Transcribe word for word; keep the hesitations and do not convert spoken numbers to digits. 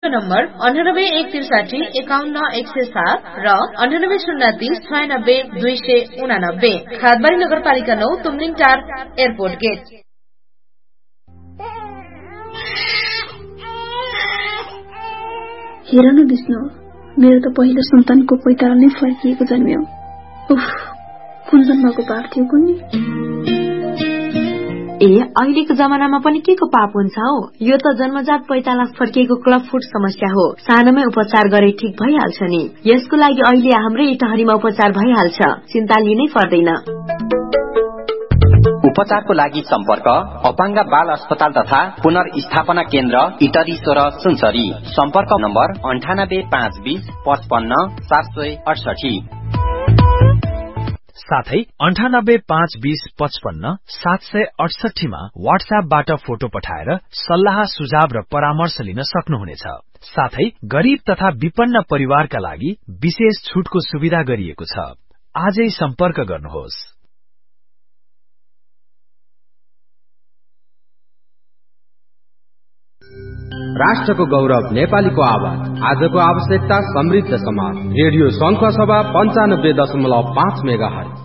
Number अन्ठानब्बे एक त्रिसाठी एकाउन्न एक सय सात र अन्ठानब्बे शून्य तीस छयानब्बे दुई सय उनानब्बे। खादबारी नगरपालिका नौ तुमलिङ टार एयरपोर्ट गेट। हेर न विष्णु, मेरो त पहिलो सन्तानको पैताला नै फर्किएको जन्मियो। उफ, कुन जन्मको पाप थियो कुन्नी। ए अहिलेको जमानामा पनि के को पाप हुन्छ हौ? यो त जन्मजात पैताला फर्किएको क्लब फुट समस्या हो। सानोमै उपचार गरे ठीक भइहाल्छ नि। यसको लागि अहिले हाम्रै इटहरीमा उपचार भइहाल्छ, चिन्ता लिनै पर्दैन। उपचारको लागि सम्पर्क अपाङ्ग बाल अस्पताल तथा पुनर्स्थापना केन्द्र इटरी सोह्र सुनसरी। सम्पर्क नम्बर अन्ठानब्बे पाँच बीस पचपन्न सात सय अडसठी। साथै अन्ठानब्बे पाँच बीस पचपन्न सात सय अडसठीमा वाट्सएपबाट फोटो पठाएर सल्लाह सुझाव र परामर्श लिन सक्नुहुनेछ। साथै गरीब तथा विपन्न परिवारका लागि विशेष छुटको सुविधा गरिएको छ। आजै सम्पर्क गर्नुहोस्। राष्ट्रको गौरव नेपालीको आवाज, आजको आवश्यकता समृद्ध समाज। रेडियो शङ्ख सभा पञ्चानब्बे दशमलव पाँच मेगा हर्ज।